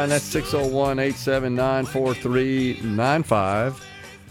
And that's 601-879-4395.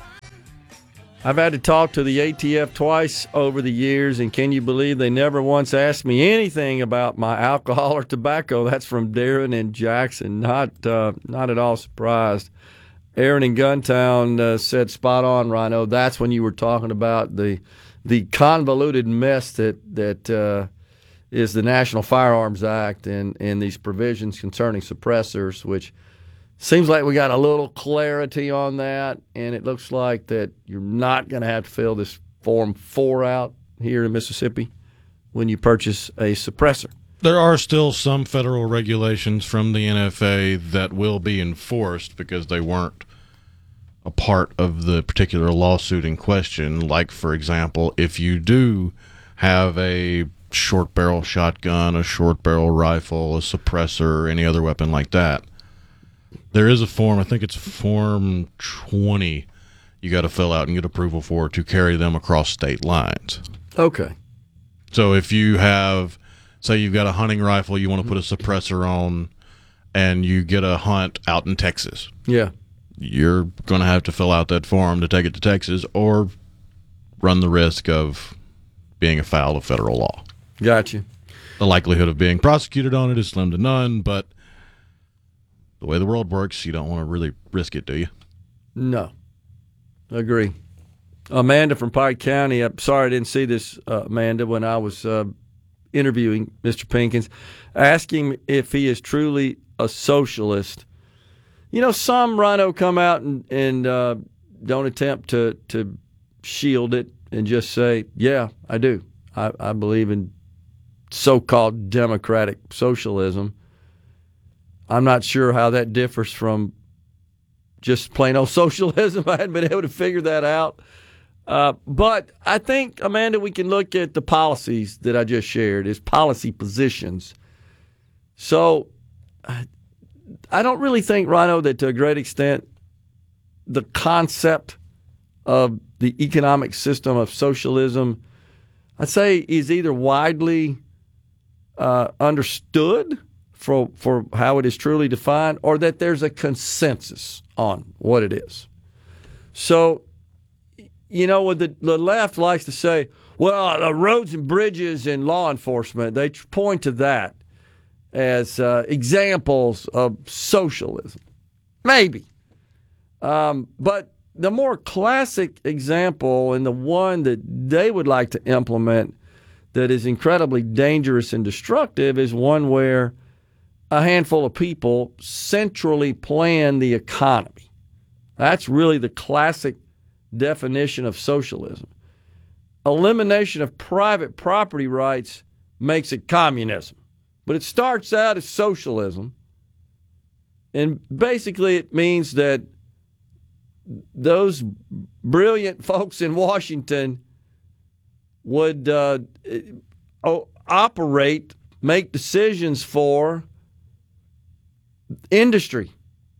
I've had to talk to the ATF twice over the years, and can you believe they never once asked me anything about my alcohol or tobacco? That's from Darren in Jackson. Not at all surprised. Aaron in Guntown said spot on, Rhino. That's when you were talking about the convoluted mess that is the National Firearms Act and these provisions concerning suppressors, which seems like we got a little clarity on that, and it looks like that you're not going to have to fill this Form 4 out here in Mississippi when you purchase a suppressor. There are still some federal regulations from the NFA that will be enforced because they weren't a part of the particular lawsuit in question. Like, for example, if you do have a short barrel shotgun, a short barrel rifle, a suppressor, any other weapon like that, there is a form, I think it's Form 20, you got to fill out and get approval for to carry them across state lines. Okay. So if you have, say you've got a hunting rifle you want to put a suppressor on and you get a hunt out in Texas. Yeah. You're going to have to fill out that form to take it to Texas or run the risk of being afoul of federal law. Gotcha. The likelihood of being prosecuted on it is slim to none, but the way the world works, you don't want to really risk it, do you? No. Agree. Amanda from Pike County. I'm sorry I didn't see this, Amanda, when I was interviewing Mr. Pinkins. Ask him if he is truly a socialist. You know, some Rhino come out and don't attempt to shield it and just say, yeah, I do. I believe in so-called democratic socialism. I'm not sure how that differs from just plain old socialism. I hadn't been able to figure that out. But I think, Amanda, we can look at the policies that I just shared as policy positions. So I don't really think, Rhino, that to a great extent the concept of the economic system of socialism, I'd say, is either widely understood for how it is truly defined, or that there's a consensus on what it is. So, you know, what the left likes to say, well, the roads and bridges and law enforcement, they point to that as examples of socialism. Maybe. But the more classic example, and the one that they would like to implement that is incredibly dangerous and destructive, is one where a handful of people centrally plan the economy. That's really the classic definition of socialism. Elimination of private property rights makes it communism. But it starts out as socialism. And basically it means that those brilliant folks in Washington would operate, make decisions for industry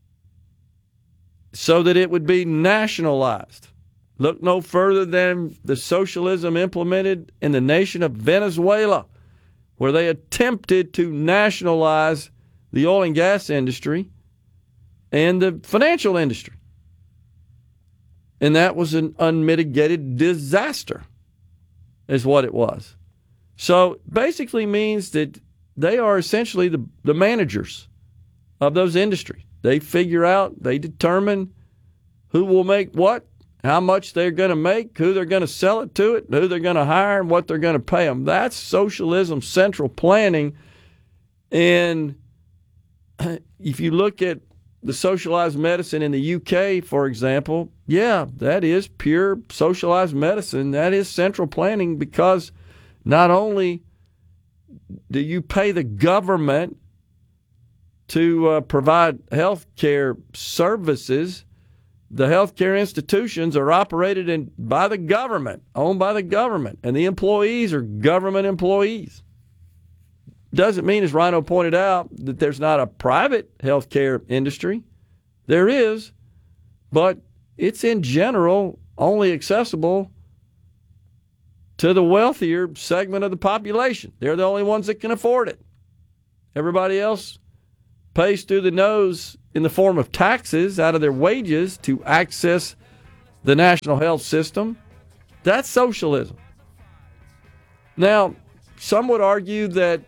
so that it would be nationalized. Look no further than the socialism implemented in the nation of Venezuela, where they attempted to nationalize the oil and gas industry and the financial industry. And that was an unmitigated disaster, is what it was. So basically means that they are essentially the managers of those industries. They figure out, they determine who will make what, how much they're going to make, who they're going to sell it to, who they're going to hire, and what they're going to pay them. That's socialism, central planning. And if you look at the socialized medicine in the UK, for example, yeah, that is pure socialized medicine. That is central planning, because not only do you pay the government to provide health care services, the health care institutions are operated by the government, owned by the government, and the employees are government employees. Doesn't mean, as Rhino pointed out, that there's not a private health care industry. There is, but it's in general only accessible to the wealthier segment of the population. They're the only ones that can afford it. Everybody else pays through the nose in the form of taxes out of their wages to access the national health system. That's socialism. Now, some would argue that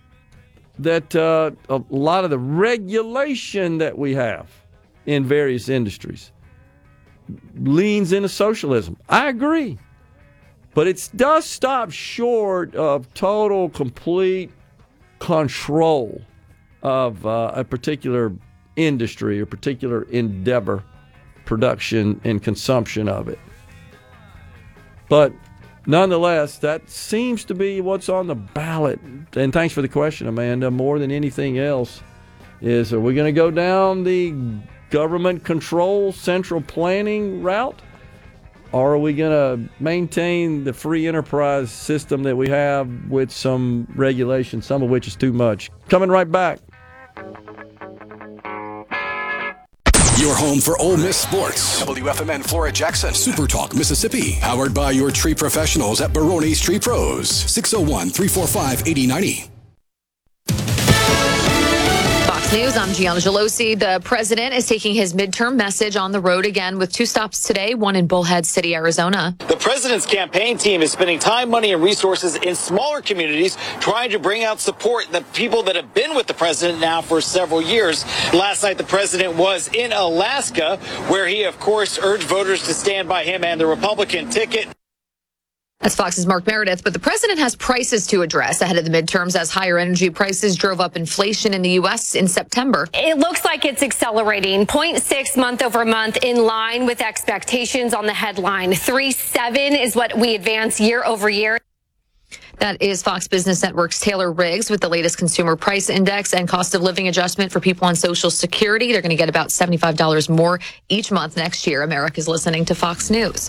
a lot of the regulation that we have in various industries leans into socialism. I agree. But it does stop short of total, complete control of a particular industry or particular endeavor, production and consumption of it. But nonetheless, that seems to be what's on the ballot. And thanks for the question, Amanda. More than anything else is, are we going to go down the government control, central planning route? Or are we going to maintain the free enterprise system that we have with some regulation, some of which is too much? Coming right back. Your home for Ole Miss sports. WFMN Flora Jackson. Super Talk Mississippi. Powered by your tree professionals at Barone's Tree Pros. 601-345-8090. News. I'm Gianna Gelosi. The president is taking his midterm message on the road again with 2 stops today, one in Bullhead City, Arizona. The president's campaign team is spending time, money, and resources in smaller communities trying to bring out support, the people that have been with the president now for several years. Last night, the president was in Alaska, where he, of course, urged voters to stand by him and the Republican ticket. That's Fox's Mark Meredith, but the president has prices to address ahead of the midterms as higher energy prices drove up inflation in the U.S. in September. It looks like it's accelerating, 0.6 month over month, in line with expectations on the headline. 3.7 is what we advance year over year. That is Fox Business Network's Taylor Riggs with the latest consumer price index and cost of living adjustment for people on Social Security. They're going to get about $75 more each month next year. America's listening to Fox News.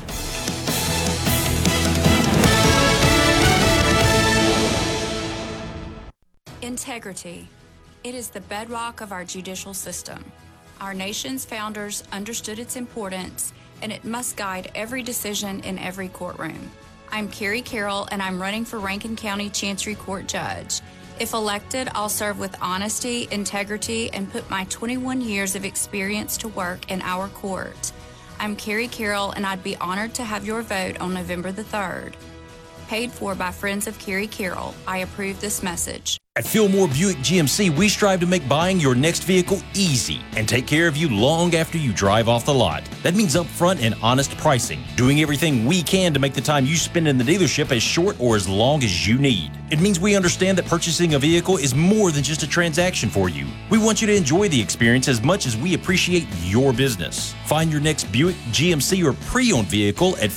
Integrity. It is the bedrock of our judicial system. Our nation's founders understood its importance, and it must guide every decision in every courtroom. I'm Carrie Carroll, and I'm running for Rankin County Chancery Court Judge. If elected, I'll serve with honesty, integrity, and put my 21 years of experience to work in our court. I'm Carrie Carroll, and I'd be honored to have your vote on November the 3rd. Paid for by Friends of Carrie Carroll, I approve this message. At Fillmore Buick GMC, we strive to make buying your next vehicle easy and take care of you long after you drive off the lot. That means upfront and honest pricing, doing everything we can to make the time you spend in the dealership as short or as long as you need. It means we understand that purchasing a vehicle is more than just a transaction for you. We want you to enjoy the experience as much as we appreciate your business. Find your next Buick, GMC, or pre-owned vehicle at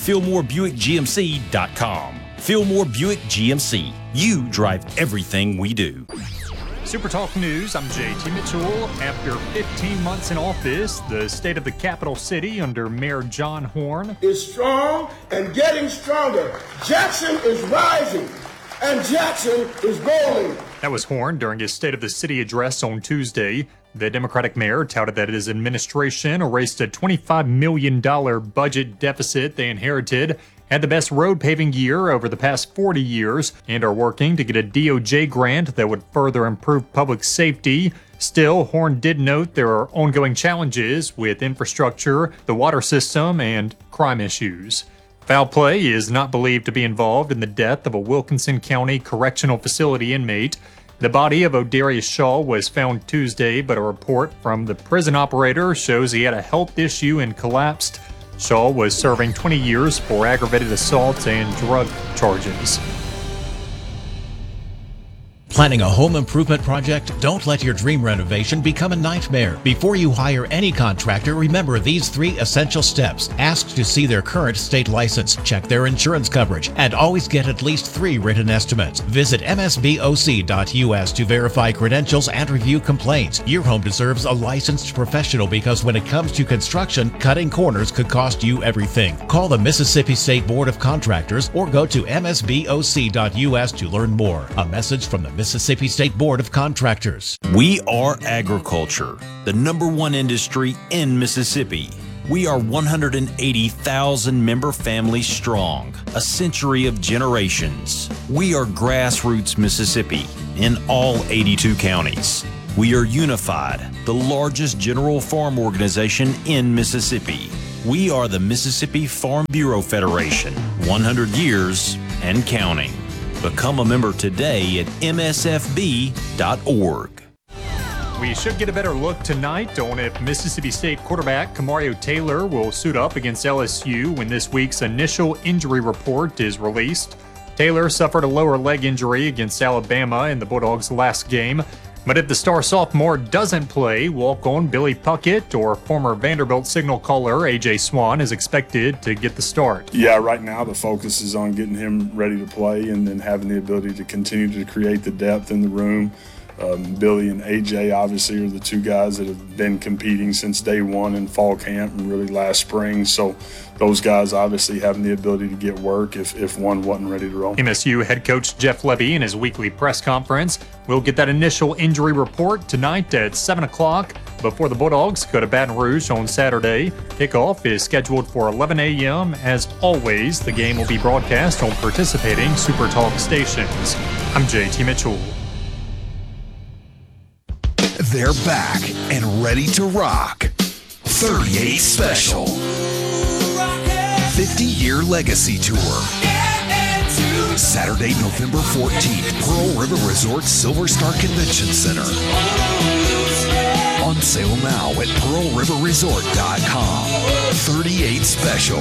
FillmoreBuickGMC.com. Fillmore Buick GMC. You drive everything we do. Super Talk News, I'm JT Mitchell. After 15 months in office, the state of the capital city under Mayor John Horn is strong and getting stronger. Jackson is rising, and Jackson is rolling. That was Horn during his State of the City address on Tuesday. The Democratic mayor touted that his administration erased a $25 million budget deficit they inherited, had the best road paving year over the past 40 years, and are working to get a DOJ grant that would further improve public safety. Still, Horn did note there are ongoing challenges with infrastructure, the water system, and crime issues. Foul play is not believed to be involved in the death of a Wilkinson County Correctional Facility inmate. The body of O'Darius Shaw was found Tuesday, but a report from the prison operator shows he had a health issue and collapsed. Shaw was serving 20 years for aggravated assault and drug charges. Planning a home improvement project? Don't let your dream renovation become a nightmare. Before you hire any contractor, remember these 3 essential steps. Ask to see their current state license, check their insurance coverage, and always get at least 3 written estimates. Visit msboc.us to verify credentials and review complaints. Your home deserves a licensed professional because when it comes to construction, cutting corners could cost you everything. Call the Mississippi State Board of Contractors or go to msboc.us to learn more. A message from the Mississippi State Board of Contractors. We are agriculture, the #1 industry in Mississippi. We are 180,000 member families strong, a century of generations. We are grassroots Mississippi in all 82 counties. We are Unified, the largest general farm organization in Mississippi. We are the Mississippi Farm Bureau Federation, 100 years and counting. Become a member today at msfb.org. We should get a better look tonight on if Mississippi State quarterback Kamario Taylor will suit up against LSU when this week's initial injury report is released. Taylor suffered a lower leg injury against Alabama in the Bulldogs' last game. But if the star sophomore doesn't play, walk-on Billy Puckett or former Vanderbilt signal caller A.J. Swan is expected to get the start. Yeah, right now the focus is on getting him ready to play and then having the ability to continue to create the depth in the room. Billy and AJ obviously are the two guys that have been competing since day one in fall camp and really last spring. So those guys obviously having the ability to get work if one wasn't ready to roll. MSU head coach Jeff Lebby in his weekly press conference will get that initial injury report tonight at 7 o'clock before the Bulldogs go to Baton Rouge on Saturday. Kickoff is scheduled for 11 a.m. As always, the game will be broadcast on participating SuperTalk stations. I'm JT Mitchell. They're back and ready to rock. 38 Special. 50-year legacy tour. Saturday, November 14th, Pearl River Resort Silver Star Convention Center. On sale now at pearlriverresort.com. 38 Special.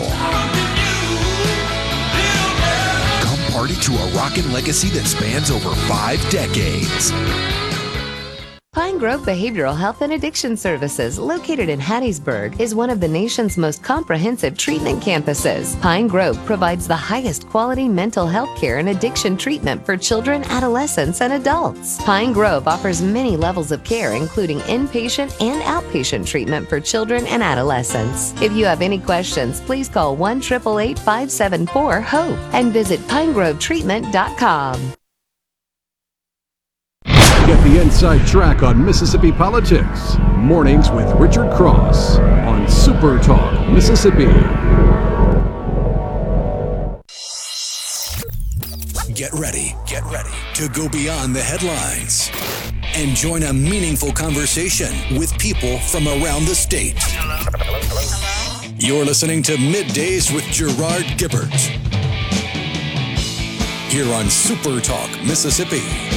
Come party to a rockin' legacy that spans over 5 decades. Pine Grove Behavioral Health and Addiction Services, located in Hattiesburg, is one of the nation's most comprehensive treatment campuses. Pine Grove provides the highest quality mental health care and addiction treatment for children, adolescents, and adults. Pine Grove offers many levels of care, including inpatient and outpatient treatment for children and adolescents. If you have any questions, please call 1-888-574-HOPE and visit pinegrovetreatment.com. Get the inside track on Mississippi politics. Mornings with Richard Cross on Super Talk Mississippi. Get ready to go beyond the headlines and join a meaningful conversation with people from around the state. Hello? You're listening to Middays with Gerard Gibbert here on Super Talk Mississippi.